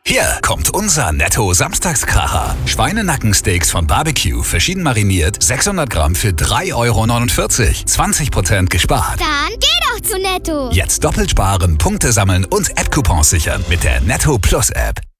Hier kommt unser Netto-Samstagskracher. Schweinenackensteaks von Barbecue, verschieden mariniert, 600 Gramm für 3,49 €. 20% gespart. Dann geh doch zu Netto. Jetzt doppelt sparen, Punkte sammeln und App-Coupons sichern mit der Netto Plus App.